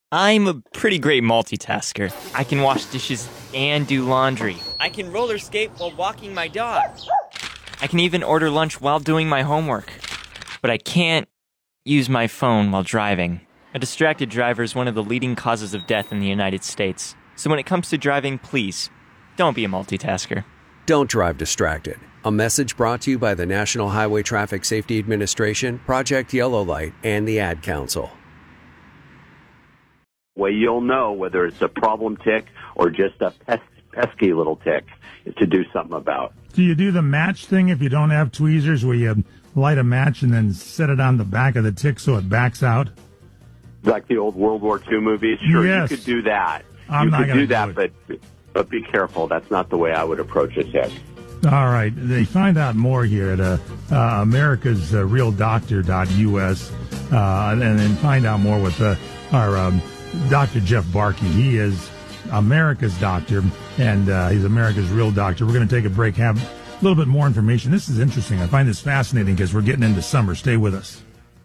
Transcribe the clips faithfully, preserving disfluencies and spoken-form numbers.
I'm a pretty great multitasker. I can wash dishes and do laundry. I can roller skate while walking my dog. I can even order lunch while doing my homework. But I can't use my phone while driving. A distracted driver is one of the leading causes of death in the United States. So when it comes to driving, please, don't be a multitasker. Don't drive distracted. A message brought to you by the National Highway Traffic Safety Administration, Project Yellow Light, and the Ad Council. Way you'll know whether it's a problem tick or just a pes- pesky little tick to do something about. Do you do the match thing if you don't have tweezers, where you light a match and then set it on the back of the tick so it backs out? Like the old World War Two movies? Sure, yes. You could do that. I'm you not could gonna do that, do but but be careful. That's not the way I would approach a tick. All right. They find out more here at uh, uh, America's uh, Real Doctor dot U S, uh, and then find out more with uh, our um, Doctor Jeff Barkey. He is America's doctor, and uh, he's America's Real Doctor. We're going to take a break, have a little bit more information. This is interesting. I find this fascinating because we're getting into summer. Stay with us.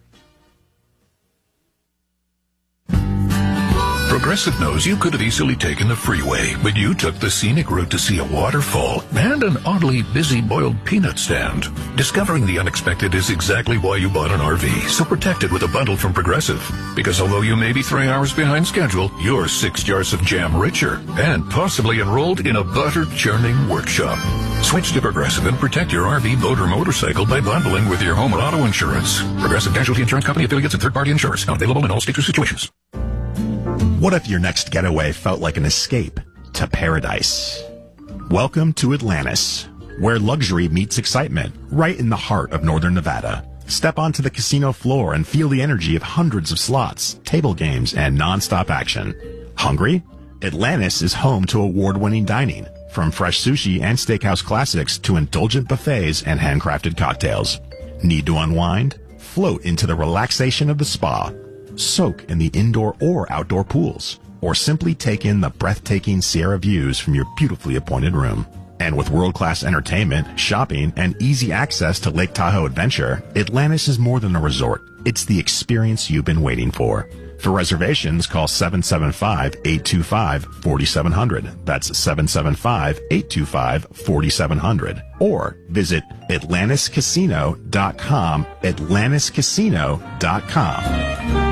Progressive knows you could have easily taken the freeway, but you took the scenic route to see a waterfall and an oddly busy boiled peanut stand. Discovering the unexpected is exactly why you bought an R V, so protect it with a bundle from Progressive. Because although you may be three hours behind schedule, you're six jars of jam richer and possibly enrolled in a butter-churning workshop. Switch to Progressive and protect your R V, boat, or motorcycle by bundling with your home or auto insurance. Progressive Casualty Insurance Company, affiliates, and third-party insurers. Not available in all states or situations. What if your next getaway felt like an escape to paradise? Welcome to Atlantis, where luxury meets excitement, right in the heart of northern Nevada. Step onto the casino floor and feel the energy of hundreds of slots, table games, and non-stop action. Hungry? Atlantis is home to award-winning dining, from fresh sushi and steakhouse classics to indulgent buffets and handcrafted cocktails. Need to unwind? Float into the relaxation of the spa. Soak in the indoor or outdoor pools, or simply take in the breathtaking Sierra views from your beautifully appointed room. And with world-class entertainment, shopping, and easy access to Lake Tahoe Adventure, Atlantis is more than a resort. It's the experience you've been waiting for. For reservations, call seven seven five, eight two five, four seven zero zero. That's seven seven five, eight two five, four seven zero zero. Or visit Atlantis Casino dot com, Atlantis Casino dot com.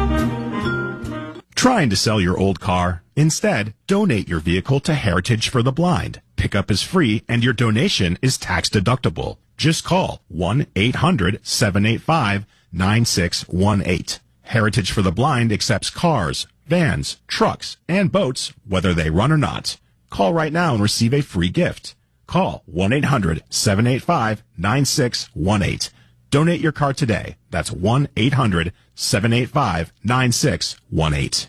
Trying to sell your old car? Instead, donate your vehicle to Heritage for the Blind. Pickup is free and your donation is tax deductible. Just call one eight hundred, seven eight five, nine six one eight. Heritage for the Blind accepts cars, vans, trucks, and boats, whether they run or not. Call right now and receive a free gift. Call one eight hundred, seven eight five, nine six one eight. Donate your car today. That's one eight hundred, seven eight five, nine six one eight.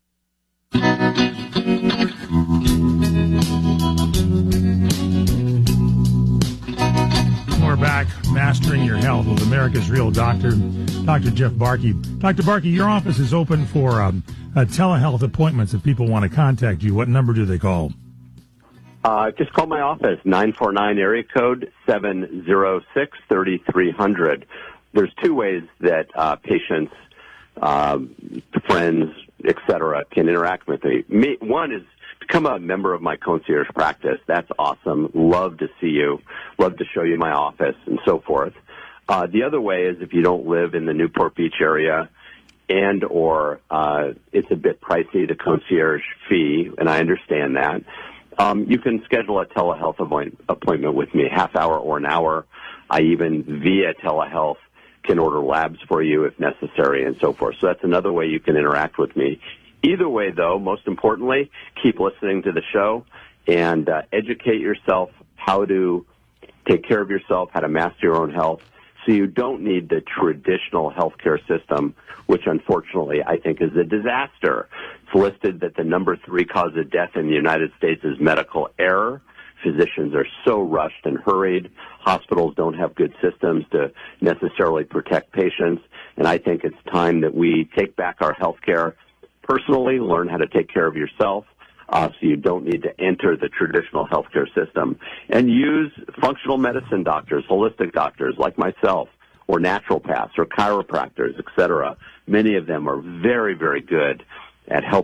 We're back, Mastering Your Health with America's Real Doctor, Doctor Jeff Barkey. Doctor Barkey, your office is open for um, uh, telehealth appointments. If people want to contact you, what number do they call? Uh, just call my office, nine four nine area code seven zero six, three three zero zero. There's two ways that uh, patients, uh, friends, et cetera, can interact with me. me. One is become a member of my concierge practice. That's awesome. Love to see you. Love to show you my office and so forth. Uh, the other way is if you don't live in the Newport Beach area and or uh, it's a bit pricey, the concierge fee, and I understand that. Um, you can schedule a telehealth appointment with me, half hour or an hour. I even, via telehealth, can order labs for you if necessary and so forth. So that's another way you can interact with me. Either way, though, most importantly, keep listening to the show and uh, educate yourself how to take care of yourself, how to master your own health, so you don't need the traditional healthcare system, which unfortunately I think is a disaster. It's listed that the number three cause of death in the United States is medical error. Physicians are so rushed and hurried. Hospitals don't have good systems to necessarily protect patients. And I think it's time that we take back our health care personally, learn how to take care of yourself, uh, so you don't need to enter the traditional healthcare system, and use functional medicine doctors, holistic doctors like myself, or naturopaths or chiropractors, et cetera. Many of them are very, very good at helping